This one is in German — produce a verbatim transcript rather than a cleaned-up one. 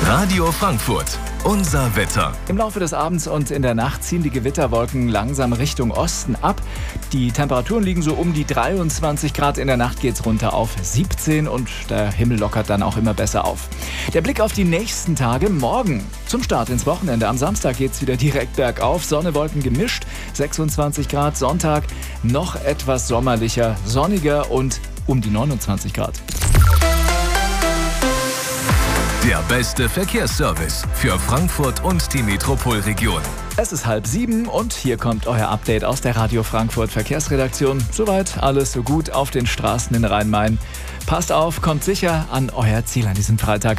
Radio Frankfurt, unser Wetter. Im Laufe des Abends und in der Nacht ziehen die Gewitterwolken langsam Richtung Osten ab. Die Temperaturen liegen so um die dreiundzwanzig Grad. In der Nacht geht's runter auf siebzehn und der Himmel lockert dann auch immer besser auf. Der Blick auf die nächsten Tage. Morgen zum Start ins Wochenende. Am Samstag geht's wieder direkt bergauf. Sonne, Wolken gemischt. sechsundzwanzig Grad. Sonntag noch etwas sommerlicher, sonniger und um die neunundzwanzig Grad. Der beste Verkehrsservice für Frankfurt und die Metropolregion. Es ist halb sieben und hier kommt euer Update aus der Radio Frankfurt Verkehrsredaktion. Soweit alles so gut auf den Straßen in Rhein-Main. Passt auf, kommt sicher an euer Ziel an diesem Freitag.